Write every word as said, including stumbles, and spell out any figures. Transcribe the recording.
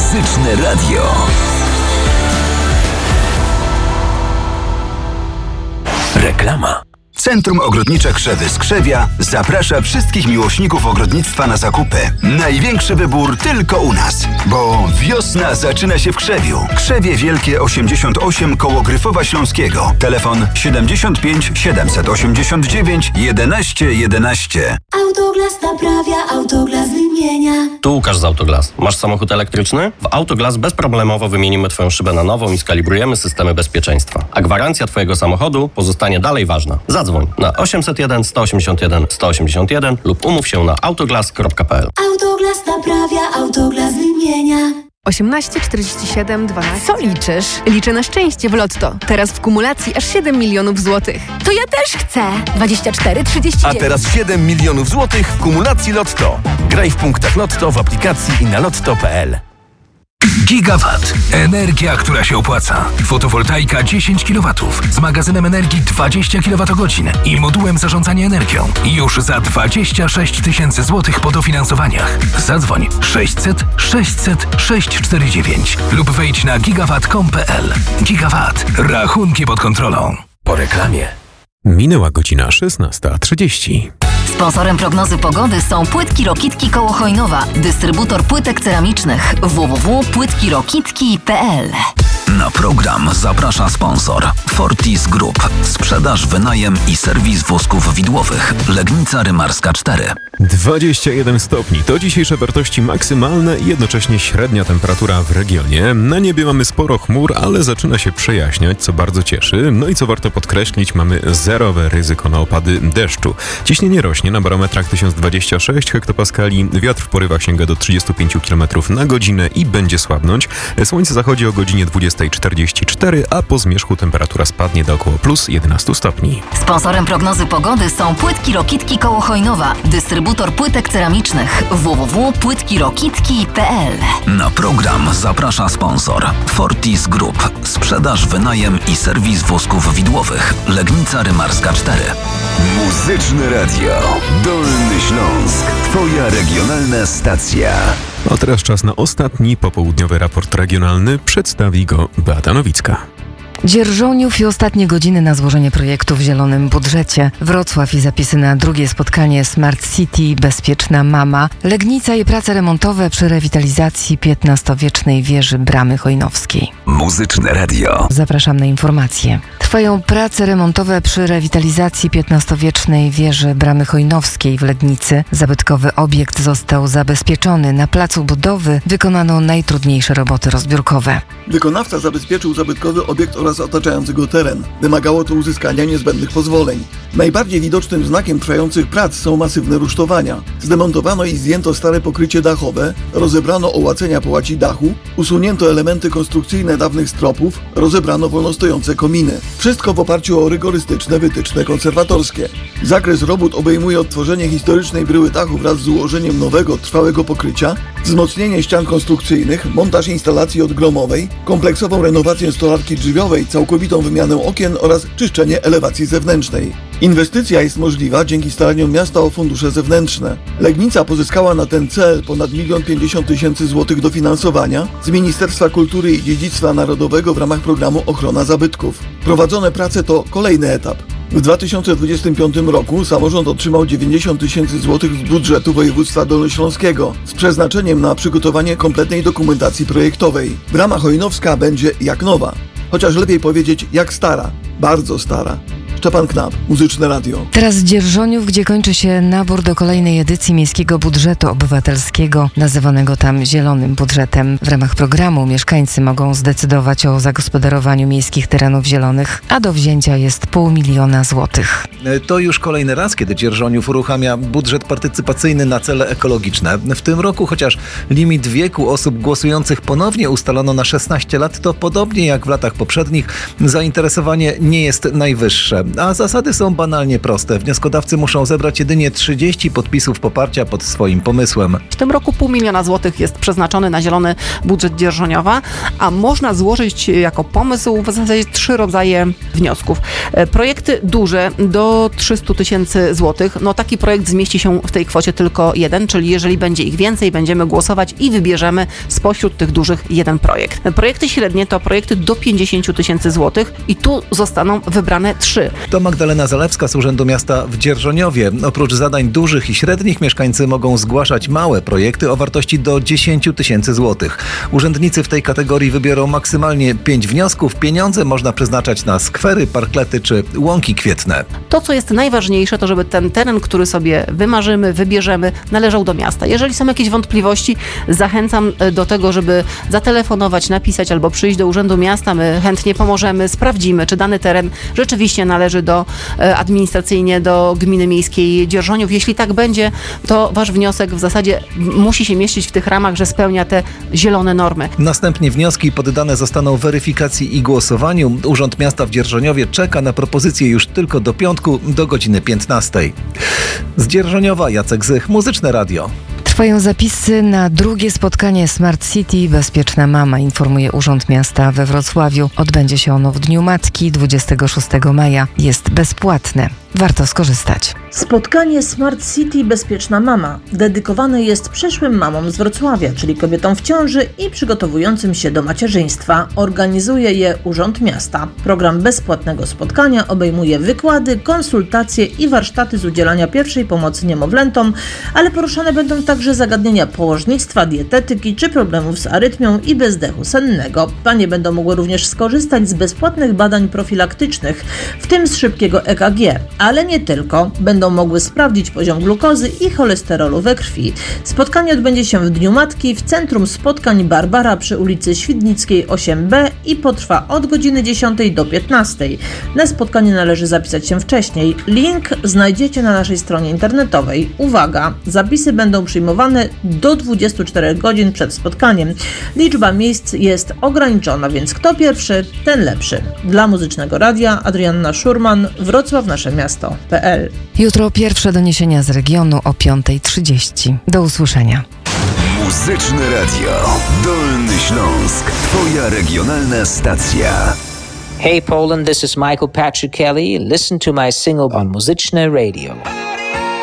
Muzyczne Radio. Reklama. Centrum Ogrodnicze Krzewy Skrzewia zaprasza wszystkich miłośników ogrodnictwa na zakupy. Największy wybór tylko u nas, bo wiosna zaczyna się w Krzewiu. Krzewie Wielkie osiemdziesiąt osiem koło Gryfowa Śląskiego. Telefon siedemdziesiąt pięć siedemset osiemdziesiąt dziewięć jedenaście jedenaście. Autoglas naprawia, Autoglas wymienia. Tu Łukasz z Autoglas. Masz samochód elektryczny? W Autoglas bezproblemowo wymienimy Twoją szybę na nową i skalibrujemy systemy bezpieczeństwa. A gwarancja Twojego samochodu pozostanie dalej ważna. Zadzwoń na osiemset jeden sto osiemdziesiąt jeden sto osiemdziesiąt jeden lub umów się na autoglas kropka p l. Autoglas naprawia, Autoglas wymienia. osiemnaście czterdzieści siedem dwanaście. Co liczysz? Liczę na szczęście w Lotto. Teraz w kumulacji aż siedem milionów złotych. To ja też chcę. dwadzieścia cztery trzydzieści dziewięć. A teraz siedem milionów złotych w kumulacji Lotto. Graj w punktach Lotto w aplikacji i na lotto kropka p l. Gigawatt. Energia, która się opłaca. Fotowoltaika dziesięć kilowatów z magazynem energii dwadzieścia kilowatogodzin i modułem zarządzania energią. Już za dwadzieścia sześć tysięcy złotych po dofinansowaniach. Zadzwoń sześćset sześćset sześćset czterdzieści dziewięć lub wejdź na gigawatt kropka com kropka p l. Gigawatt. Rachunki pod kontrolą. Po reklamie. Minęła godzina szesnasta trzydzieści. Sponsorem prognozy pogody są Płytki Rokitki koło Chojnowa, dystrybutor płytek ceramicznych w w w kropka płytki rokitki kropka p l. Na program zaprasza sponsor Fortis Group. Sprzedaż, wynajem i serwis wózków widłowych. Legnica Rymarska cztery. dwadzieścia jeden stopni to dzisiejsze wartości maksymalne i jednocześnie średnia temperatura w regionie. Na niebie mamy sporo chmur, ale zaczyna się przejaśniać, co bardzo cieszy. No i co warto podkreślić, mamy zerowe ryzyko na opady deszczu. Ciśnienie rośnie na barometrach tysiąc dwadzieścia sześć hektopaskali, wiatr w porywach sięga do trzydzieści pięć kilometrów na godzinę i będzie słabnąć. Słońce zachodzi o godzinie dwudziesta czterdzieści cztery, a po zmierzchu temperatura spadnie do około plus jedenaście stopni. Sponsorem prognozy pogody są Płytki Rokitki koło Chojnowa, dystrybutor płytek ceramicznych w w w kropka płytki rokitki kropka p l. Na program zaprasza sponsor Fortis Group. Sprzedaż, wynajem i serwis wózków widłowych. Legnica Rymarska cztery. Muzyczne Radio. Dolny Śląsk. Twoja regionalna stacja. A teraz czas na ostatni popołudniowy raport regionalny. Przedstawi go Beata Nowicka. Dzierżoniów i ostatnie godziny na złożenie projektu w zielonym budżecie. Wrocław i zapisy na drugie spotkanie Smart City, Bezpieczna Mama. Legnica i prace remontowe przy rewitalizacji piętnastowiecznej wieży Bramy Chojnowskiej. Muzyczne Radio. Zapraszam na informacje. Trwają prace remontowe przy rewitalizacji piętnastowiecznej wieży Bramy Chojnowskiej w Legnicy. Zabytkowy obiekt został zabezpieczony. Na placu budowy wykonano najtrudniejsze roboty rozbiórkowe. Wykonawca zabezpieczył zabytkowy obiekt oraz otaczający go teren. Wymagało to uzyskania niezbędnych pozwoleń. Najbardziej widocznym znakiem trwających prac są masywne rusztowania. Zdemontowano i zdjęto stare pokrycie dachowe, rozebrano ołacenia połaci dachu, usunięto elementy konstrukcyjne dawnych stropów, rozebrano wolnostojące kominy. Wszystko w oparciu o rygorystyczne wytyczne konserwatorskie. Zakres robót obejmuje odtworzenie historycznej bryły dachu wraz z ułożeniem nowego, trwałego pokrycia, wzmocnienie ścian konstrukcyjnych, montaż instalacji odgromowej, kompleksową renowację stolarki drzwiowej, całkowitą wymianę okien oraz czyszczenie elewacji zewnętrznej. Inwestycja jest możliwa dzięki staraniom miasta o fundusze zewnętrzne. Legnica pozyskała na ten cel ponad milion pięćdziesiąt tysięcy złotych dofinansowania z Ministerstwa Kultury i Dziedzictwa Narodowego w ramach programu Ochrona Zabytków. Prowadzone prace to kolejny etap. W dwa tysiące dwudziestym piątym roku samorząd otrzymał dziewięćdziesiąt tysięcy złotych z budżetu województwa dolnośląskiego z przeznaczeniem na przygotowanie kompletnej dokumentacji projektowej. Brama Chojnowska będzie jak nowa, chociaż lepiej powiedzieć jak stara, bardzo stara. Szczepan Knap, Muzyczne Radio. Teraz Dzierżoniów, gdzie kończy się nabór do kolejnej edycji Miejskiego Budżetu Obywatelskiego, nazywanego tam Zielonym Budżetem. W ramach programu mieszkańcy mogą zdecydować o zagospodarowaniu miejskich terenów zielonych, a do wzięcia jest pół miliona złotych. To już kolejny raz, kiedy Dzierżoniów uruchamia budżet partycypacyjny na cele ekologiczne. W tym roku, chociaż limit wieku osób głosujących ponownie ustalono na szesnaście lat, to podobnie jak w latach poprzednich zainteresowanie nie jest najwyższe. A zasady są banalnie proste. Wnioskodawcy muszą zebrać jedynie trzydzieści podpisów poparcia pod swoim pomysłem. W tym roku pół miliona złotych jest przeznaczony na zielony budżet Dzierżoniowa, a można złożyć jako pomysł w zasadzie trzy rodzaje wniosków. Projekty duże do trzysta tysięcy złotych. No taki projekt zmieści się w tej kwocie tylko jeden, czyli jeżeli będzie ich więcej, będziemy głosować i wybierzemy spośród tych dużych jeden projekt. Projekty średnie to projekty do pięćdziesiąt tysięcy złotych i tu zostaną wybrane trzy. To Magdalena Zalewska z Urzędu Miasta w Dzierżoniowie. Oprócz zadań dużych i średnich mieszkańcy mogą zgłaszać małe projekty o wartości do dziesięć tysięcy złotych. Urzędnicy w tej kategorii wybiorą maksymalnie pięć wniosków. Pieniądze można przeznaczać na skwery, parklety czy łąki kwietne. To, co jest najważniejsze, to żeby ten teren, który sobie wymarzymy, wybierzemy, należał do miasta. Jeżeli są jakieś wątpliwości, zachęcam do tego, żeby zatelefonować, napisać albo przyjść do Urzędu Miasta. My chętnie pomożemy, sprawdzimy, czy dany teren rzeczywiście należy do administracyjnie do Gminy Miejskiej Dzierżoniów. Jeśli tak będzie, to wasz wniosek w zasadzie musi się mieścić w tych ramach, że spełnia te zielone normy. Następnie wnioski poddane zostaną weryfikacji i głosowaniu. Urząd Miasta w Dzierżoniowie czeka na propozycje już tylko do piątku do godziny piętnastej. Z Dzierżoniowa Jacek Zych, Muzyczne Radio. Trwają zapisy na drugie spotkanie Smart City Bezpieczna Mama, informuje Urząd Miasta we Wrocławiu. Odbędzie się ono w Dniu Matki dwudziestego szóstego maja. Jest bezpłatne. Warto skorzystać. Spotkanie Smart City Bezpieczna Mama dedykowane jest przyszłym mamom z Wrocławia, czyli kobietom w ciąży i przygotowującym się do macierzyństwa. Organizuje je Urząd Miasta. Program bezpłatnego spotkania obejmuje wykłady, konsultacje i warsztaty z udzielania pierwszej pomocy niemowlętom, ale poruszane będą także zagadnienia położnictwa, dietetyki czy problemów z arytmią i bezdechu sennego. Panie będą mogły również skorzystać z bezpłatnych badań profilaktycznych, w tym z szybkiego E K G. Ale nie tylko. Będą mogły sprawdzić poziom glukozy i cholesterolu we krwi. Spotkanie odbędzie się w Dniu Matki w Centrum Spotkań Barbara przy ulicy Świdnickiej osiem B i potrwa od godziny dziesiątej do piętnastej. Na spotkanie należy zapisać się wcześniej. Link znajdziecie na naszej stronie internetowej. Uwaga! Zapisy będą przyjmowane do dwudziestu czterech godzin przed spotkaniem. Liczba miejsc jest ograniczona, więc kto pierwszy, ten lepszy. Dla Muzycznego Radia Adrianna Szurman, Wrocław nasze miasto kropka p l. Jutro pierwsze doniesienia z regionu o piątej trzydzieści. Do usłyszenia. Muzyczne Radio. Dolny Śląsk. Twoja regionalna stacja. Hey Poland, this is Michael Patrick Kelly. Listen to my single on Muzyczne Radio.